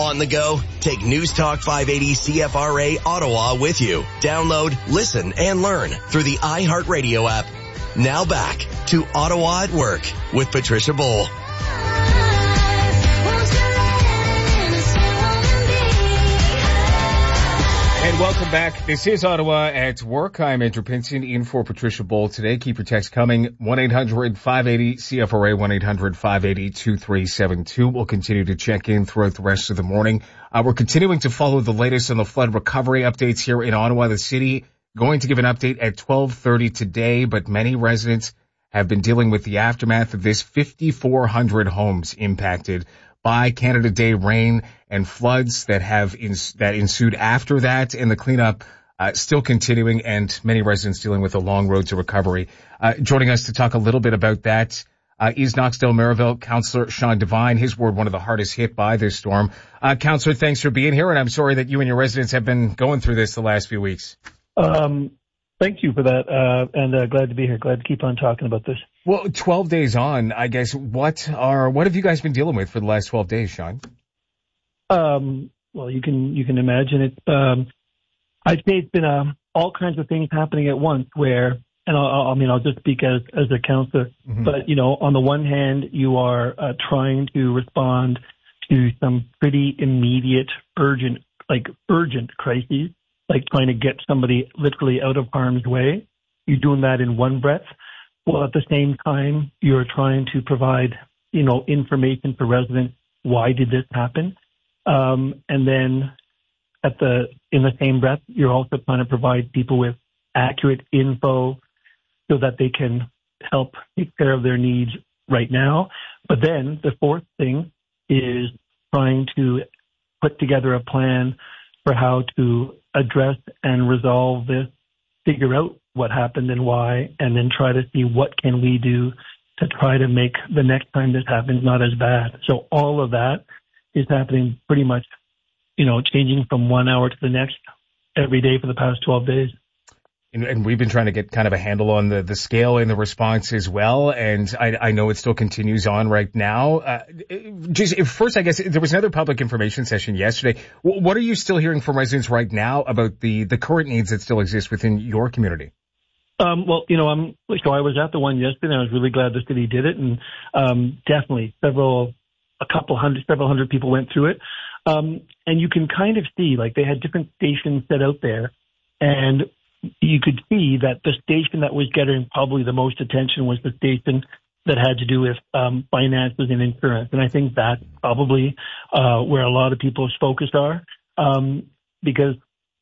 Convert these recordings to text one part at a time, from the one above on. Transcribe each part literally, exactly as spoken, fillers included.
On the go? Take News Talk five eighty C F R A Ottawa with you. Download, listen, and learn through the iHeartRadio app. Now back to Ottawa at Work with Patricia Bowl. And welcome back. This is Ottawa at Work. I'm Andrew Pinson in for Patricia Bowl today. Keep your text coming. one eight hundred five eighty C F R A, one eight hundred five eighty two three seven two. We'll continue to check in throughout the rest of the morning. Uh, we're continuing to follow the latest on the flood recovery updates here in Ottawa. The city going to give an update at twelve thirty today, but many residents have been dealing with the aftermath of this fifty-four hundred homes impacted by Canada Day rain and floods that have ins- that ensued after that, and the cleanup uh, still continuing, and many residents dealing with a long road to recovery. Uh, joining us to talk a little bit about that uh, is Knoxdale-Merivale Councillor Sean Devine. His ward, one of the hardest hit by this storm. Uh, Councillor, thanks for being here, and I'm sorry that you and your residents have been going through this the last few weeks. Um, thank you for that, uh, and uh, glad to be here. Glad to keep on talking about this. Well, twelve days on, I guess, what are what have you guys been dealing with for the last twelve days, Sean? Um, well, you can you can imagine it. Um, I'd say it's been um, all kinds of things happening at once. Where, and I'll, I mean, I'll just speak as as a counselor. Mm-hmm. But you know, on the one hand, you are uh, trying to respond to some pretty immediate, urgent, like urgent crises, like trying to get somebody literally out of harm's way. You're doing that in one breath. Well, at the same time, you're trying to provide, you know, information for residents. Why did this happen? Um, and then at the, in the same breath, you're also trying to provide people with accurate info so that they can help take care of their needs right now. But then the fourth thing is trying to put together a plan for how to address and resolve this, figure out what happened and why, and then try to see what can we do to try to make the next time this happens not as bad. So all of that is happening pretty much, you know, changing from one hour to the next every day for the past twelve days. And, and we've been trying to get kind of a handle on the, the scale and the response as well. And I, I know it still continues on right now. Uh, just first, I guess there was another public information session yesterday. What are you still hearing from residents right now about the, the current needs that still exist within your community? Um, well, you know, I'm, so I was at the one yesterday, and I was really glad the city did it. And, um, definitely several, a couple hundred, several hundred people went through it. Um, and you can kind of see, like, they had different stations set out there, and you could see that the station that was getting probably the most attention was the station that had to do with, um, finances and insurance. And I think that's probably, uh, where a lot of people's focus are, um, because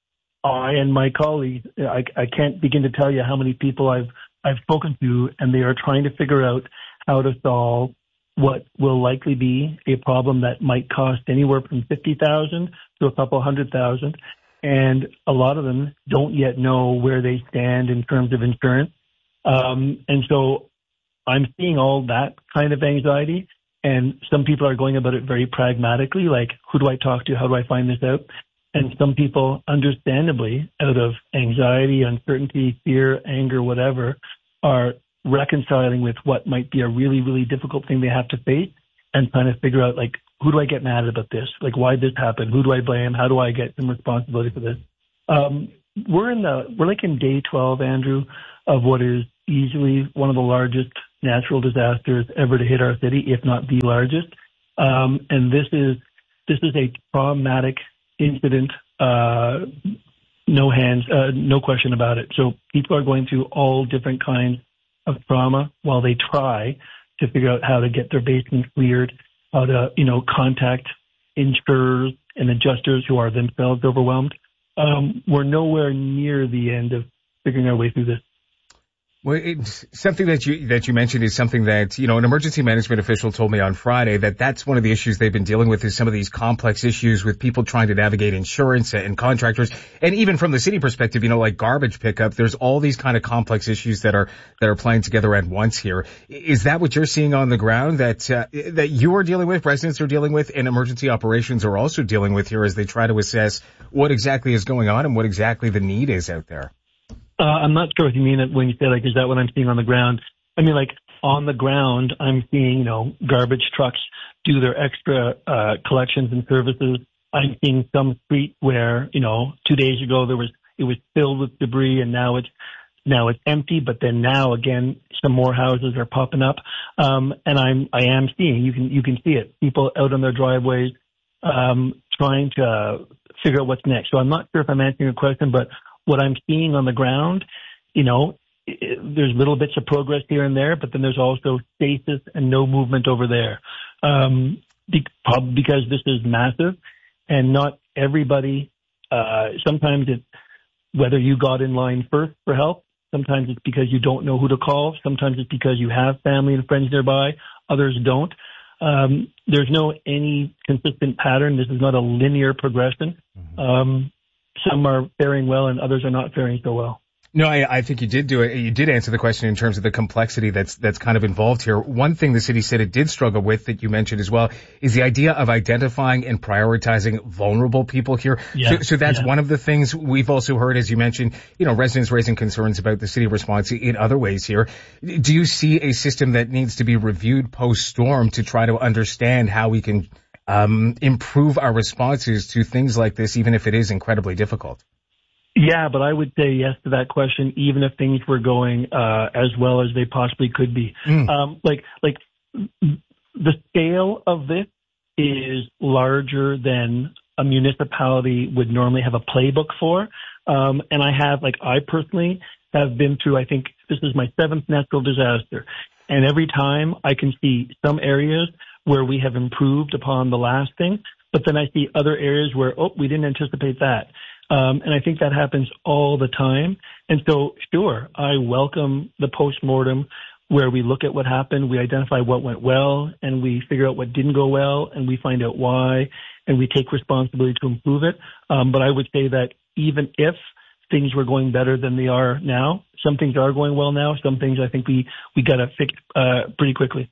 I and my colleagues, I, I can't begin to tell you how many people I've I've spoken to, and they are trying to figure out how to solve what will likely be a problem that might cost anywhere from fifty thousand to a couple hundred thousand, and a lot of them don't yet know where they stand in terms of insurance. Um, and so I'm seeing all that kind of anxiety, and some people are going about it very pragmatically, like, who do I talk to? How do I find this out? And some people, understandably, out of anxiety, uncertainty, fear, anger, whatever, are reconciling with what might be a really, really difficult thing they have to face and trying to figure out, like, who do I get mad about this? Like, why did this happen? Who do I blame? How do I get some responsibility for this? Um, we're in the, we're like in day twelve, Andrew, of what is easily one of the largest natural disasters ever to hit our city, if not the largest. Um, and this is, this is a traumatic incident, uh, no hands, uh, no question about it. So people are going through all different kinds of trauma while they try to figure out how to get their basement cleared, how to, you know, contact insurers and adjusters who are themselves overwhelmed. Um, we're nowhere near the end of figuring our way through this. Well, it's something that you that you mentioned is something that, you know, an emergency management official told me on Friday that that's one of the issues they've been dealing with is some of these complex issues with people trying to navigate insurance and contractors. And even from the city perspective, you know, like garbage pickup, there's all these kind of complex issues that are that are playing together at once here. Is that what you're seeing on the ground that uh, that you are dealing with, residents are dealing with, and emergency operations are also dealing with here as they try to assess what exactly is going on and what exactly the need is out there? Uh, I'm not sure what you mean when you say, like, is that what I'm seeing on the ground? I mean, like, on the ground, I'm seeing, you know, garbage trucks do their extra uh, collections and services I'm seeing some street where, you know, two days ago there was, it was filled with debris and now it's, now it's empty, but then now again, some more houses are popping up. Um, and I'm, I am seeing, you can, you can see it, people out on their driveways, um, trying to uh, figure out what's next. So I'm not sure if I'm answering your question, but what I'm seeing on the ground, you know, it, there's little bits of progress here and there, but then there's also stasis and no movement over there. Um, because this is massive and not everybody, uh, sometimes it's whether you got in line first for help. Sometimes it's because you don't know who to call. Sometimes it's because you have family and friends nearby. Others don't. Um, there's no any consistent pattern. This is not a linear progression. Mm-hmm. Um, some are faring well and others are not faring so well. No, I, I think you did do it. You did answer the question in terms of the complexity that's that's kind of involved here. One thing the city said it did struggle with that you mentioned as well is the idea of identifying and prioritizing vulnerable people here. Yeah, so, so that's yeah. one of the things we've also heard, as you mentioned, you know, residents raising concerns about the city response in other ways here. Do you see a system that needs to be reviewed post-storm to try to understand how we can um, improve our responses to things like this, even if it is incredibly difficult? Yeah, but I would say yes to that question, even if things were going uh, as well as they possibly could be. Mm. Um, like, like the scale of this is larger than a municipality would normally have a playbook for. Um, and I have, like, I personally have been through, I think this is my seventh natural disaster. And every time I can see some areas where we have improved upon the last thing, but then I see other areas where, oh, we didn't anticipate that. Um, and I think that happens all the time. And so, sure, I welcome the postmortem where we look at what happened, we identify what went well, and we figure out what didn't go well, and we find out why, and we take responsibility to improve it. Um, but I would say that even if things were going better than they are now, some things are going well now. Some things I think we, we got to fix uh, pretty quickly.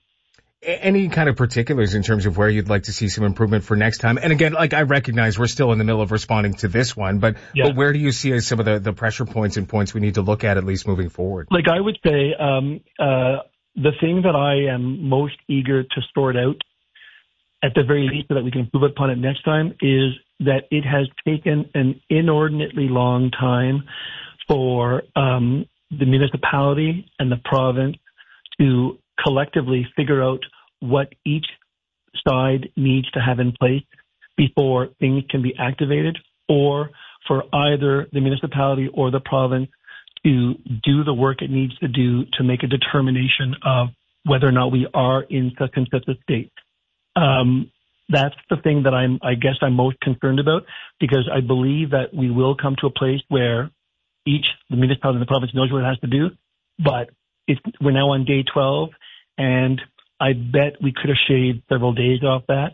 Any kind of particulars in terms of where you'd like to see some improvement for next time? And again, like I recognize we're still in the middle of responding to this one, but, yeah. but where do you see as some of the, the pressure points and points we need to look at at least moving forward? Like I would say, um, uh, the thing that I am most eager to sort out at the very least so that we can improve upon it next time is that it has taken an inordinately long time for um, the municipality and the province to collectively figure out what each side needs to have in place before things can be activated, or for either the municipality or the province to do the work it needs to do to make a determination of whether or not we are in such and such a state. Um, that's the thing that I'm, I guess I'm most concerned about, because I believe that we will come to a place where each, the municipality and the province knows what it has to do, but it's, we're now on day twelve, and I bet we could have shaved several days off that,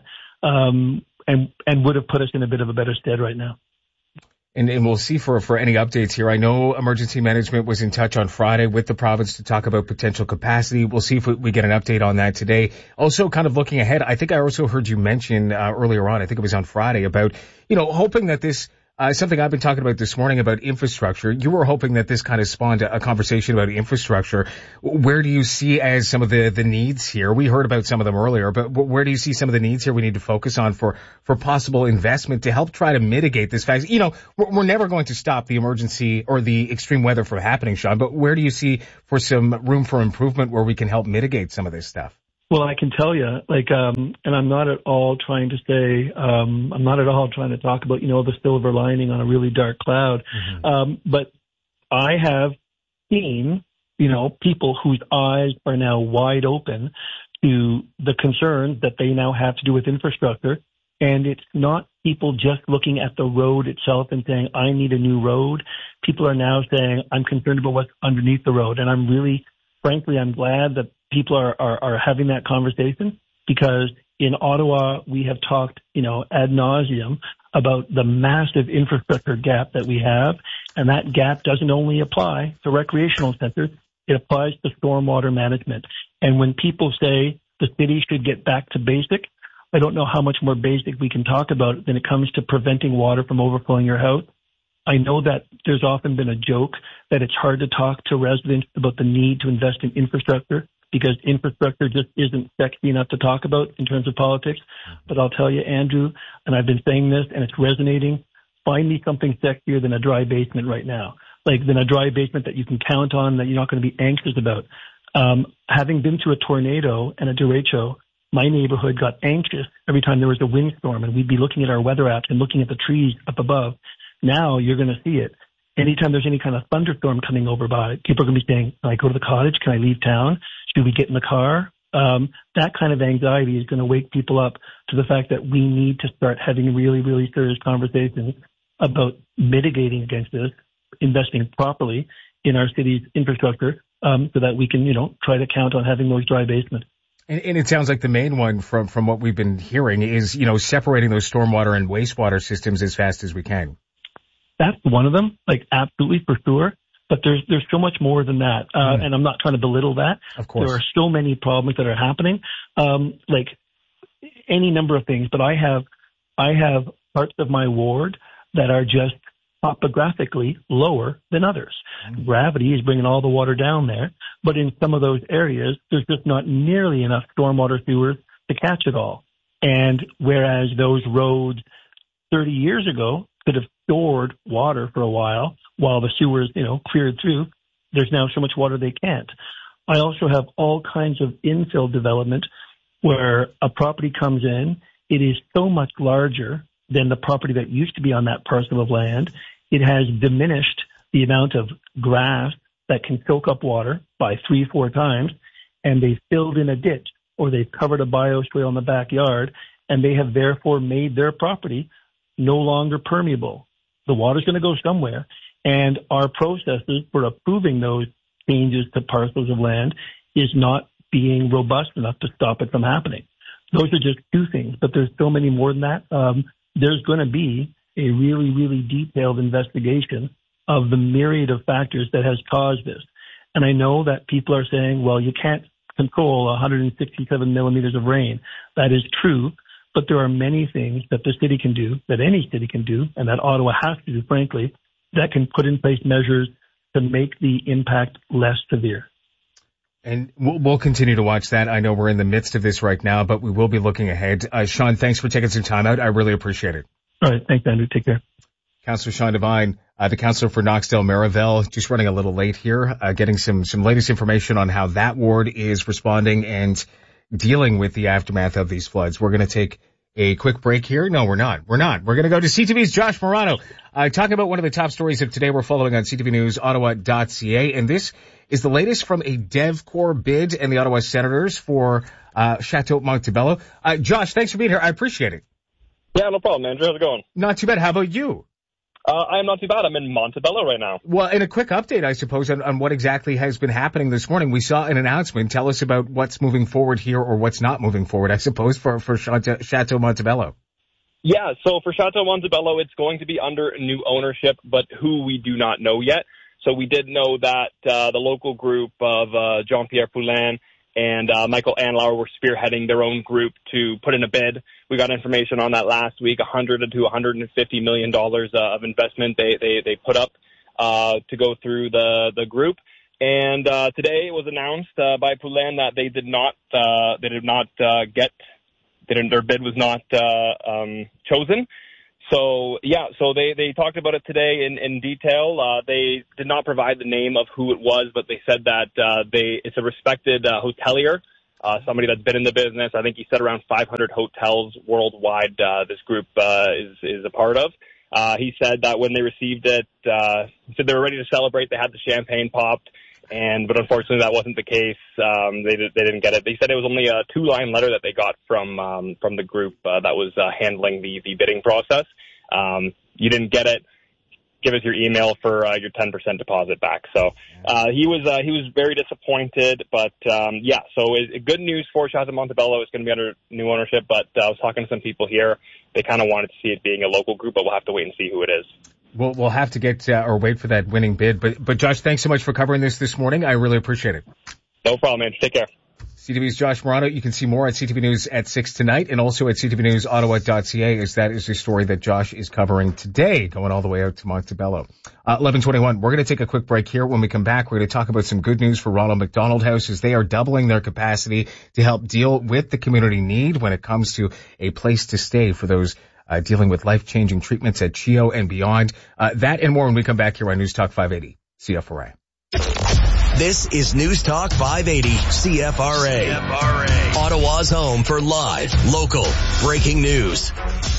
um, and and would have put us in a bit of a better stead right now. And, and we'll see for, for any updates here. I know emergency management was in touch on Friday with the province to talk about potential capacity. We'll see if we, we get an update on that today. Also, kind of looking ahead, I think I also heard you mention uh, earlier on, I think it was on Friday, about, you know, hoping that this Uh, something I've been talking about this morning about infrastructure. You were hoping that this kind of spawned a, a conversation about infrastructure. Where do you see as some of the, the needs here? We heard about some of them earlier, but where do you see some of the needs here we need to focus on for, for possible investment to help try to mitigate this fact? You know, we're, we're never going to stop the emergency or the extreme weather from happening, Sean, but where do you see for some room for improvement where we can help mitigate some of this stuff? Well, I can tell you, like, um, and I'm not at all trying to say, um, I'm not at all trying to talk about, you know, the silver lining on a really dark cloud. Mm-hmm. Um, but I have seen, you know, people whose eyes are now wide open to the concerns that they now have to do with infrastructure. And it's not people just looking at the road itself and saying, I need a new road. People are now saying, I'm concerned about what's underneath the road. And I'm really, frankly, I'm glad that people are, are, are having that conversation, because in Ottawa, we have talked, you know, ad nauseum about the massive infrastructure gap that we have. And that gap doesn't only apply to recreational centers. It applies to stormwater management. And when people say the city should get back to basic, I don't know how much more basic we can talk about when it comes to preventing water from overflowing your house. I know that there's often been a joke that it's hard to talk to residents about the need to invest in infrastructure. because infrastructure just isn't sexy enough to talk about in terms of politics. But I'll tell you, Andrew, and I've been saying this and it's resonating, find me something sexier than a dry basement right now. Like than a dry basement that you can count on, that you're not going to be anxious about. Um, having been to a tornado and a derecho, my neighborhood got anxious every time there was a windstorm, and we'd be looking at our weather apps and looking at the trees up above. Now you're going to see it. Anytime there's any kind of thunderstorm coming over by, people are going to be saying, can I go to the cottage? Can I leave town? Should we get in the car? Um, that kind of anxiety is going to wake people up to the fact that we need to start having really, really serious conversations about mitigating against this, investing properly in our city's infrastructure, um, so that we can, you know, try to count on having those dry basements. And, and it sounds like the main one from, from what we've been hearing is, you know, separating those stormwater and wastewater systems as fast as we can. That's one of them, like absolutely for sure. But there's there's so much more than that, uh, mm. and I'm not trying to belittle that. Of course, there are so many problems that are happening, um, like any number of things. But I have I have parts of my ward that are just topographically lower than others. Mm. Gravity is bringing all the water down there, but in some of those areas, there's just not nearly enough stormwater sewers to catch it all. And whereas those roads thirty years ago could have stored water for a while while the sewers, you know, cleared through, there's now so much water they can't. I also have all kinds of infill development where a property comes in, it is so much larger than the property that used to be on that parcel of land. It has diminished the amount of grass that can soak up water by three, four times, and they've filled in a ditch or they've covered a bioswale in the backyard, and they have therefore made their property no longer permeable. The water's going to go somewhere, and our processes for approving those changes to parcels of land is not being robust enough to stop it from happening. Those are just two things, but there's so many more than that. Um, there's going to be a really, really detailed investigation of the myriad of factors that has caused this. And I know that people are saying, well, you can't control one hundred sixty-seven millimeters of rain. That is true, but there are many things that the city can do, that any city can do, and that Ottawa has to do, frankly, that can put in place measures to make the impact less severe. And we'll continue to watch that. I know we're in the midst of this right now, but we will be looking ahead. Uh, Sean, thanks for taking some time out. I really appreciate it. All right. Thanks, Andrew. Take care. Councillor Sean Devine, uh, the councillor for Knoxdale-Marieville, just running a little late here, uh, getting some, some latest information on how that ward is responding and dealing with the aftermath of these floods. We're going to take a quick break here. No, we're not. We're not. We're going to go to C T V's Josh Morano, uh, talking about one of the top stories of today. We're following on C T V News Ottawa dot C A, and this is the latest from a DevCorps bid and the Ottawa Senators for uh Chateau Montebello. Uh, Josh, thanks for being here. I appreciate it. Yeah, no problem, Andrew. How's it going? Not too bad. How about you? Uh, I'm not too bad. I'm in Montebello right now. Well, in a quick update, I suppose, on, on what exactly has been happening this morning. We saw an announcement. Tell us about what's moving forward here or what's not moving forward, I suppose, for, for Chateau Montebello. Yeah, so for Chateau Montebello, it's going to be under new ownership, but who we do not know yet. So we did know that uh, the local group of uh, Jean-Pierre Poulin and uh, Michael Anlauer were spearheading their own group to put in a bid. We got information on that last week, one hundred to one hundred fifty million dollars uh, of investment they, they, they put up uh, to go through the, the group. And uh, today it was announced uh, by Poulin that they did not uh, they did not uh, get they didn't, their bid was not uh, um, chosen. So yeah, so they, they talked about it today in, in detail. Uh, they did not provide the name of who it was, but they said that uh, they it's a respected uh, hotelier, uh, somebody that's been in the business. I think he said around five hundred hotels worldwide. Uh, this group uh, is is a part of. Uh, he said that when they received it, uh, he said they were ready to celebrate. They had the champagne popped. And, but unfortunately that wasn't the case. Um, they, did, they didn't get it. They said it was only a two line letter that they got from, um, from the group, uh, that was, uh, handling the, the bidding process. Um, you didn't get it. Give us your email for, uh, your ten percent deposit back. So, uh, he was, uh, he was very disappointed, but, um, yeah, so it, good news for Chateau Montebello. It's going to be under new ownership, but uh, I was talking to some people here. They kind of wanted to see it being a local group, but we'll have to wait and see who it is. We'll, we'll have to get, uh, or wait for that winning bid. But, but Josh, thanks so much for covering this this morning. I really appreciate it. No problem, man. Take care. C T V's Josh Morano. You can see more at C T V News at six tonight and also at c t v news ottawa dot c a, as that is the story that Josh is covering today, going all the way out to Montebello. Uh, eleven twenty-one. We're going to take a quick break here. When we come back, we're going to talk about some good news for Ronald McDonald House, as they are doubling their capacity to help deal with the community need when it comes to a place to stay for those uh, dealing with life-changing treatments at CHEO and beyond. Uh, that and more when we come back here on News Talk five eighty C F R A. This is News Talk five eighty C F R A. C F R A. Ottawa's home for live, local, breaking news.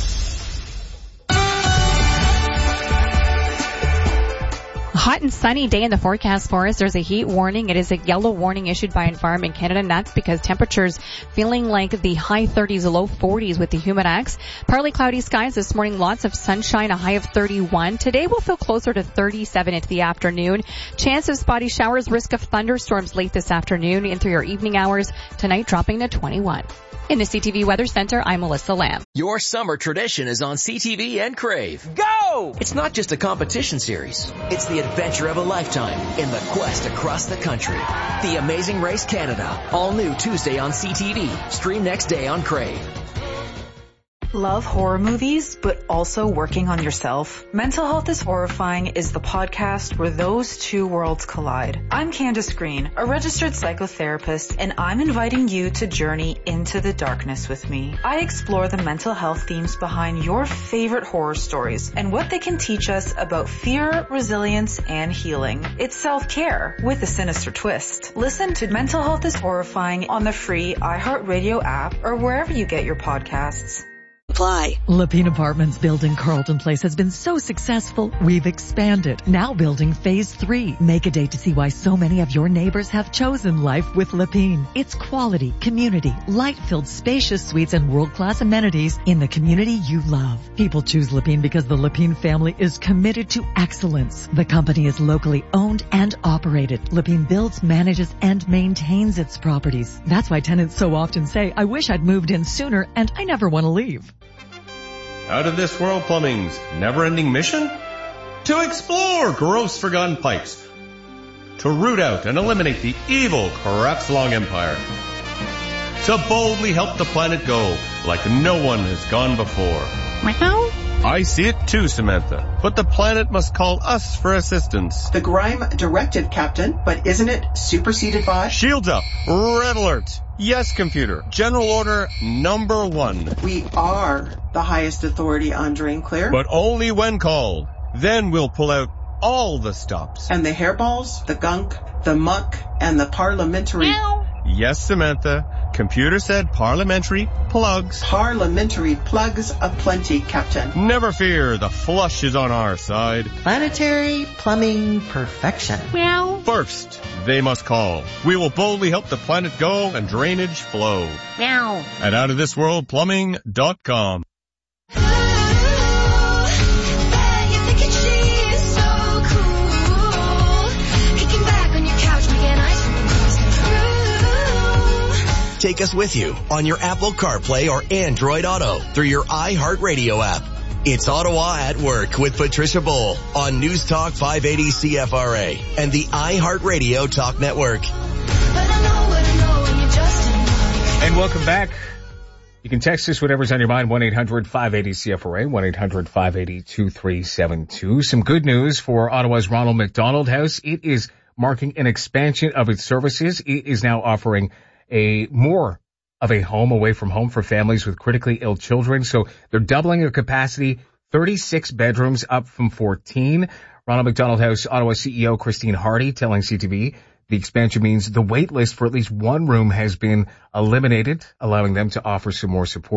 Hot and sunny day in the forecast for us. There's a heat warning. It is a yellow warning issued by Environment Canada, and that's because temperatures feeling like the high thirties, low forties with the Humidex. Partly cloudy skies this morning, lots of sunshine, a high of thirty-one. Today we'll feel closer to thirty-seven into the afternoon. Chance of spotty showers, risk of thunderstorms late this afternoon into your evening hours. Tonight dropping to twenty-one. In the C T V Weather Center, I'm Melissa Lamb. Your summer tradition is on C T V and Crave. Go! It's not just a competition series. It's the adventure of a lifetime in the quest across the country. The Amazing Race Canada. All new Tuesday on C T V. Stream next day on Crave. Love horror movies, but also working on yourself? Mental Health is Horrifying is the podcast where those two worlds collide. I'm Candace Green, a registered psychotherapist, and I'm inviting you to journey into the darkness with me. I explore the mental health themes behind your favorite horror stories and what they can teach us about fear, resilience, and healing. It's self-care with a sinister twist. Listen to Mental Health is Horrifying on the free iHeartRadio app or wherever you get your podcasts. Apply. Lepine Apartments building Carlton Place has been so successful, we've expanded. Now building phase three. Make a date to see why so many of your neighbors have chosen life with Lepine. It's quality, community, light-filled, spacious suites and world-class amenities in the community you love. People choose Lepine because the Lepine family is committed to excellence. The company is locally owned and operated. Lepine builds, manages, and maintains its properties. That's why tenants so often say, I wish I'd moved in sooner and I never want to leave. Out of This World Plumbing's never-ending mission? To explore gross forgotten pipes. To root out and eliminate the evil Crapslong Empire. To boldly help the planet go like no one has gone before. Meow. I see it too, Samantha. But the planet must call us for assistance. The Grime directive, Captain, but isn't it superseded by? Shields up. Red alert. Yes, computer. General order number one. We are the highest authority on Drain Clear. But only when called. Then we'll pull out all the stops. And the hairballs, the gunk, the muck, and the parliamentary... Meow. Yes, Samantha. Computer said parliamentary plugs. Parliamentary plugs aplenty, Captain. Never fear, the flush is on our side. Planetary plumbing perfection. Meow. First, they must call. We will boldly help the planet go and drainage flow. Meow. At out of this world plumbing dot com. Take us with you on your Apple CarPlay or Android Auto through your iHeartRadio app. It's Ottawa at Work with Patricia Bowl on News Talk five eighty C F R A and the iHeartRadio Talk Network. And welcome back. You can text us whatever's on your mind, one eight hundred five eighty C F R A, one eight hundred five eighty two three seven two. Some good news for Ottawa's Ronald McDonald House. It is marking an expansion of its services. It is now offering a more of a home away from home for families with critically ill children. So they're doubling their capacity, thirty-six bedrooms up from fourteen. Ronald McDonald House Ottawa C E O Christine Hardy telling C T V the expansion means the wait list for at least one room has been eliminated, allowing them to offer some more support.